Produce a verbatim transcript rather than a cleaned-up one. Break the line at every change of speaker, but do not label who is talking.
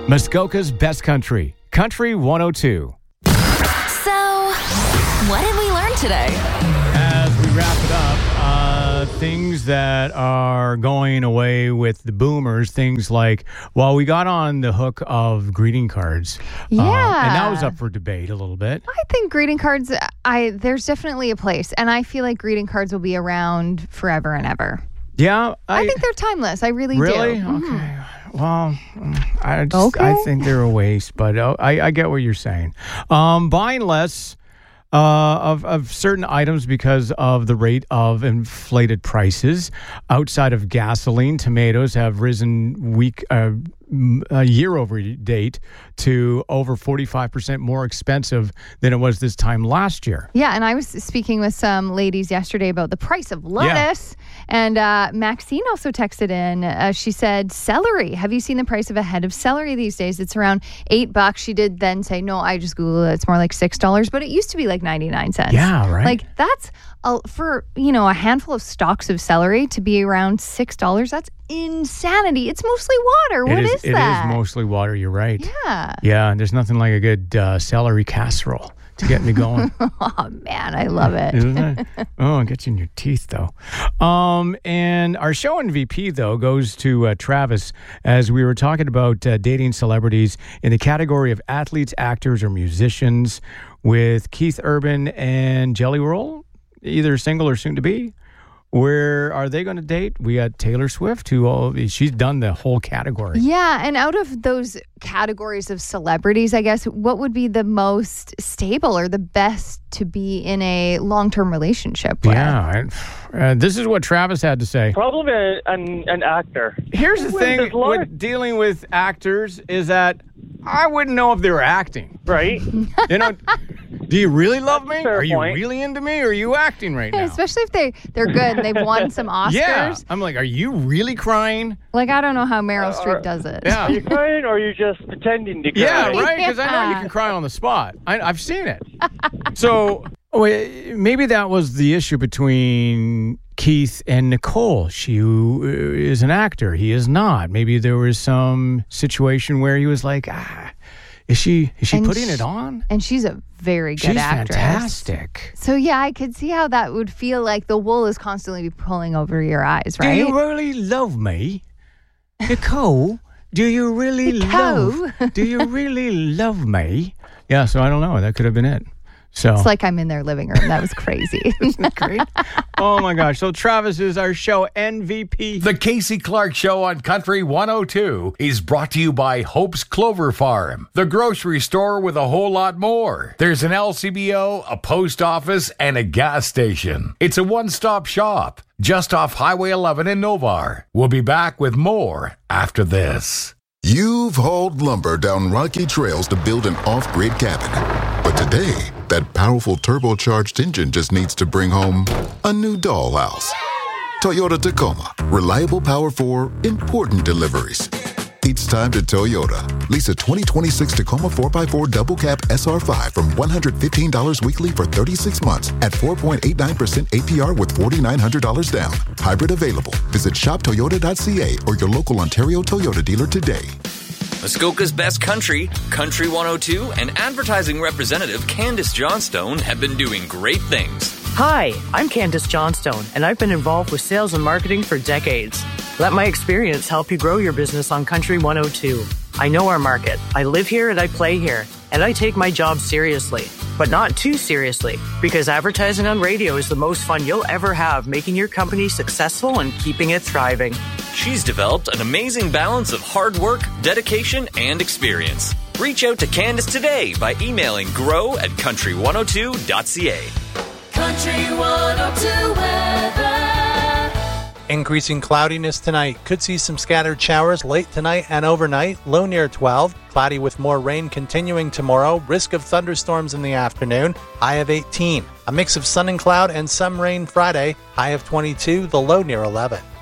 Muskoka's Best Country, Country one oh two.
So, what did we learn today?
As we wrap it up, uh, things that are going away with the boomers, things like, well, we got on the hook of greeting cards.
Yeah.
Uh, and that was up for debate a little bit.
I think greeting cards, I there's definitely a place. And I feel like greeting cards will be around forever and ever.
Yeah.
I, I think they're timeless. I really,
really?
do.
Really? Okay.
Mm-hmm.
Well, I just
okay.
I think they're a waste, but uh, I, I get what you're saying. Um, buying less uh, of, of certain items because of the rate of inflated prices. Outside of gasoline, tomatoes have risen week uh, a year over date to over forty-five percent more expensive than it was this time last year.
Yeah, and I was speaking with some ladies yesterday about the price of lettuce. Yeah. And uh, Maxine also texted in. Uh, she said, celery. Have you seen the price of a head of celery these days? It's around eight bucks. She did then say, no, I just Googled it. It's more like six dollars, but it used to be like ninety-nine cents.
Yeah, right.
Like that's a, for, you know, a handful of stalks of celery to be around six dollars. That's insanity. It's mostly water. What
it
is,
is,
is
It
that?
is mostly water. You're right.
Yeah.
Yeah. And there's nothing like a good uh, celery casserole to get me going.
Oh, man, I love it.
Isn't it? Oh, it gets you in your teeth, though. Um, and our show M V P, though, goes to uh, Travis, as we were talking about uh, dating celebrities in the category of athletes, actors, or musicians with Keith Urban and Jelly Roll, either single or soon to be. Where are they going to date? We got Taylor Swift, who all, she's done the whole category.
Yeah, and out of those categories of celebrities, I guess, what would be the most stable or the best to be in a long-term relationship with?
Yeah, uh, this is what Travis had to say.
Probably an, an actor.
Here's the thing with dealing with actors is that I wouldn't know if they were acting.
Right.
You know, do you really love me?
Fair
Are you
point.
really into me? Or are you acting right now?
Especially if they, they're good and they've won some Oscars.
Yeah. I'm like, are you really crying?
Like, I don't know how Meryl
Uh,
Streep
are-
does it.
Yeah.
Are you crying or are you just pretending to cry?
Yeah, right? Because I know you
Yeah.
can cry on the spot. I, I've seen it. So wait, maybe that was the issue between Keith and Nicole. She is an actor. He is not. Maybe there was some situation where he was like, ah, is she is she
And
putting
sh-
it on?
And she's a very good
She's
actress.
fantastic.
So, yeah, I could see how that would feel like the wool is constantly pulling over your eyes, right?
Do you really love me? Nicole, do you really
Nicole?
love Do you really love me? Yeah, so I don't know. That could have been it. So
It's like I'm in their living room. That was crazy.
great. Oh my gosh. So Travis is our show M V P.
The Casey Clark Show on Country one oh two is brought to you by Hope's Clover Farm, the grocery store with a whole lot more. There's an L C B O, a post office, and a gas station. It's a one-stop shop just off Highway eleven in Novar. We'll be back with more after this.
You've hauled lumber down rocky trails to build an off-grid cabin. But today, that powerful turbocharged engine just needs to bring home a new dollhouse. Toyota Tacoma. Reliable power for important deliveries. It's time to Toyota. Lease a twenty twenty-six Tacoma four by four Double Cab S R five from one hundred fifteen dollars weekly for thirty-six months at four point eight nine percent A P R with four thousand nine hundred dollars down. Hybrid available. Visit shop toyota dot c a or your local Ontario Toyota dealer today.
Muskoka's Best Country, Country one oh two, and advertising representative Candace Johnstone have been doing great things.
Hi, I'm Candace Johnstone, and I've been involved with sales and marketing for decades. Let my experience help you grow your business on Country one oh two. I know our market. I live here and I play here, and I take my job seriously, but not too seriously, because advertising on radio is the most fun you'll ever have, making your company successful and keeping it thriving.
She's developed an amazing balance of hard work, dedication, and experience. Reach out to Candace today by emailing grow at country one oh two dot c a.
Country one oh two weather.
Increasing cloudiness tonight. Could see some scattered showers late tonight and overnight. Low near twelve. Cloudy with more rain continuing tomorrow. Risk of thunderstorms in the afternoon. High of eighteen. A mix of sun and cloud and some rain Friday. High of twenty-two. The low near eleven.